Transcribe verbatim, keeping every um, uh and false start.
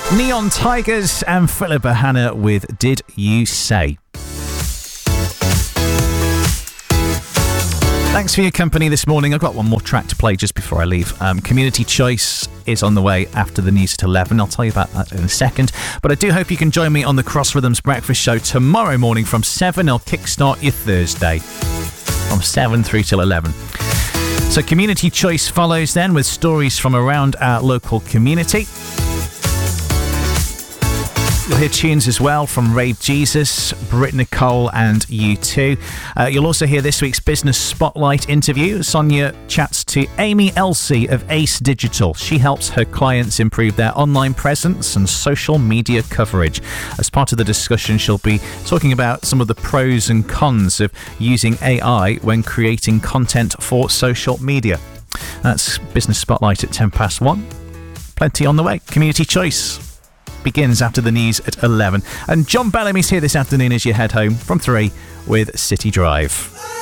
Neon Tigers and Philippa Hanna with Did You Say? Thanks for your company this morning. I've got one more track to play just before I leave. Um, Community Choice is on the way after the news at eleven. I'll tell you about that in a second. But I do hope you can join me on the Cross Rhythms Breakfast Show tomorrow morning from seven. I'll kickstart your Thursday from seven through till eleven. So Community Choice follows then with stories from around our local community. You'll hear tunes as well from Rave Jesus, Brit Nicole and U two. Uh, you'll also hear this week's Business Spotlight interview. Sonia chats to Amy Elsey of Ace Digital. She helps her clients improve their online presence and social media coverage. As part of the discussion, she'll be talking about some of the pros and cons of using A I when creating content for social media. That's Business Spotlight at ten past one. Plenty on the way. Community Choice begins after the news at eleven. And John Bellamy's here this afternoon as you head home from three with City Drive.